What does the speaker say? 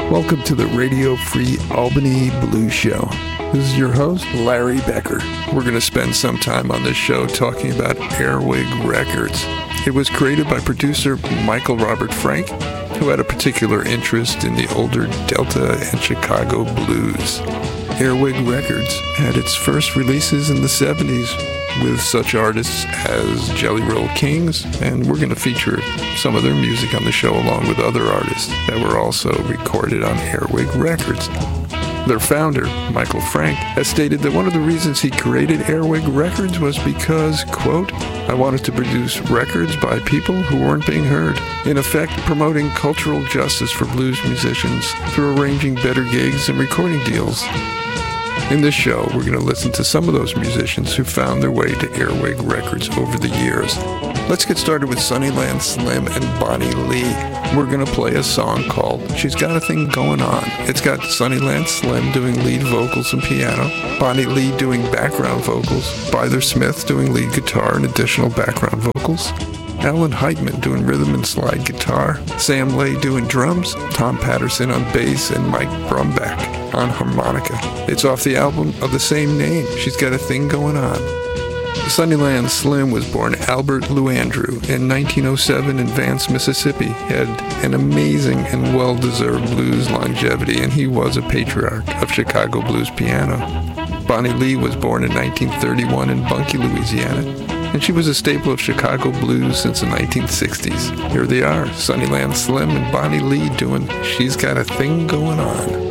Welcome to the Radio Free Albany Blues Show. This is your host, Larry Becker. We're going to spend some time on this show talking about Earwig Records. It was created by producer Michael Robert Frank, who had a particular interest in the older Delta and Chicago blues. Earwig Records had its first releases in the 70s with such artists as Jelly Roll Kings, and we're going to feature some of their music on the show along with other artists that were also recorded on Earwig Records. Their founder, Michael Frank, has stated that one of the reasons he created Earwig Records was because, quote, I wanted to produce records by people who weren't being heard, in effect promoting cultural justice for blues musicians through arranging better gigs and recording deals. In this show, we're going to listen to some of those musicians who found their way to Earwig Records over the years. Let's get started with Sunnyland Slim and Bonnie Lee. We're going to play a song called She's Got a Thing Going On. It's got Sunnyland Slim doing lead vocals and piano, Bonnie Lee doing background vocals, Byther Smith doing lead guitar and additional background vocals, Alan Heitman doing rhythm and slide guitar, Sam Lay doing drums, Tom Patterson on bass, and Mike Brumback on harmonica. It's off the album of the same name, She's Got a Thing Going On. Sunnyland Slim was born Albert Lou Andrew in 1907 in Vance, Mississippi. He had an amazing and well-deserved blues longevity, and he was a patriarch of Chicago blues piano. Bonnie Lee was born in 1931 in Bunkie, Louisiana, and she was a staple of Chicago blues since the 1960s. Here they are, Sunnyland Slim and Bonnie Lee doing She's Got a Thing Going On.